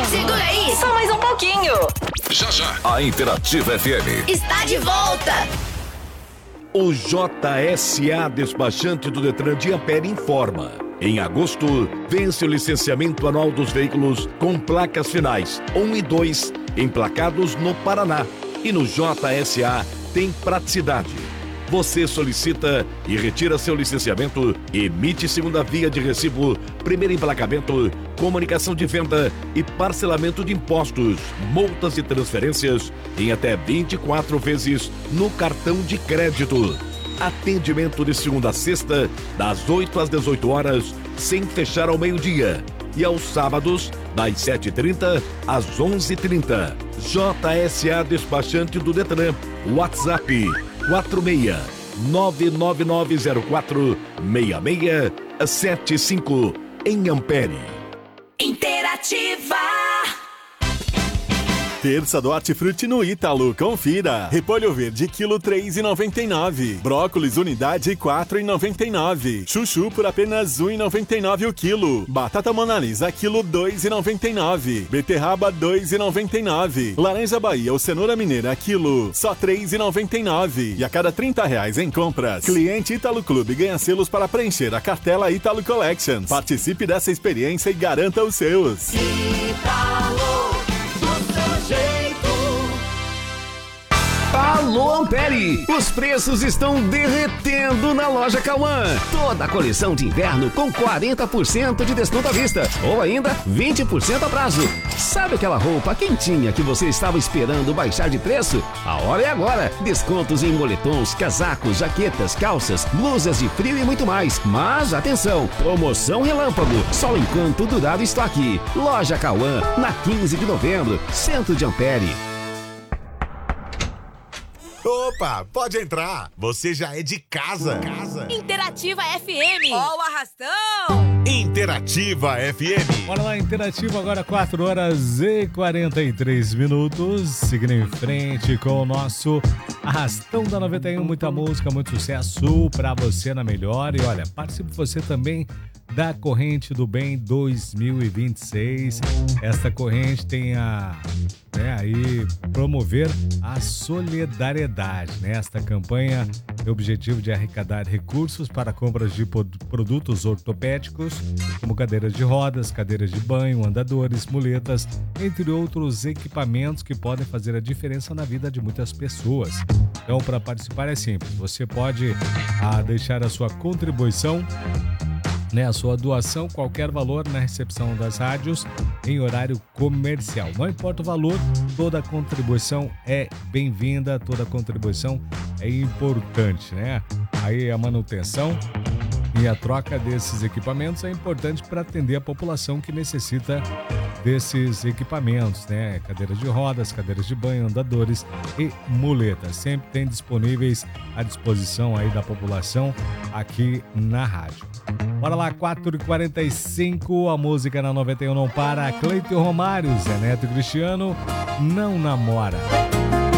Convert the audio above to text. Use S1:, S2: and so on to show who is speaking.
S1: Segura aí, só mais um pouquinho.
S2: Já já, a Interativa FM
S1: está de volta.
S3: O JSA Despachante do Detran de Ampere informa. Em agosto, vence o licenciamento anual dos veículos com placas finais 1 e 2, emplacados no Paraná. E no JSA tem praticidade. Você solicita e retira seu licenciamento, emite segunda via de recibo, primeiro emplacamento, comunicação de venda e parcelamento de impostos, multas e transferências em até 24 vezes no cartão de crédito. Atendimento de segunda a sexta, das 8 às 18 horas, sem fechar ao meio-dia. E aos sábados, das 7h30 às 11h30. JSA Despachante do Detran. WhatsApp 46-99904-6675 em Ampere.
S1: Interativa.
S4: Terça do Hortifruti no Ítalo, confira. Repolho verde, quilo 3,99. Brócolis, unidade 4,99. Chuchu por apenas 1,99 o quilo. Batata Mona Lisa, quilo 2,99. Beterraba, 2,99. Laranja Bahia ou cenoura mineira, quilo, só 3,99. E a cada R$30 em compras, cliente Ítalo Clube ganha selos para preencher a cartela Ítalo Collections. Participe dessa experiência e garanta os seus.
S5: Ítalo.
S6: Alô Ampere! Os preços estão derretendo na loja Cauã. Toda a coleção de inverno com 40% de desconto à vista ou ainda 20% a prazo. Sabe aquela roupa quentinha que você estava esperando baixar de preço? A hora é agora. Descontos em moletons, casacos, jaquetas, calças, blusas de frio e muito mais. Mas atenção, promoção relâmpago, só enquanto durar o estoque. Loja Cauã, na 15 de novembro, centro de Ampere.
S7: Opa, pode entrar. Você já é de casa.
S8: Interativa FM.
S9: Ó o arrastão.
S7: Interativa FM.
S10: Bora lá, Interativa, agora 4h43. Seguindo em frente com o nosso Arrastão da 91. Muita música, muito sucesso pra você na melhor. E olha, participe você também da Corrente do Bem 2026. Esta corrente tem aí promover a solidariedade. Esta campanha tem o objetivo de arrecadar recursos para compras de produtos ortopédicos, como cadeiras de rodas, cadeiras de banho, andadores, muletas, entre outros equipamentos que podem fazer a diferença na vida de muitas pessoas. Então, para participar é simples. Você pode deixar a sua contribuição, a sua doação, qualquer valor na recepção das rádios em horário comercial. Não importa o valor, toda contribuição é bem-vinda, toda contribuição é importante, Aí a manutenção e a troca desses equipamentos é importante para atender a população que necessita desses equipamentos, Cadeiras de rodas, cadeiras de banho, andadores e muletas. Sempre tem disponíveis à disposição aí da população aqui na rádio. Bora lá, 4h45, a música na 91 não para. Cleiton Romário, Zé Neto e Cristiano, Não Namora.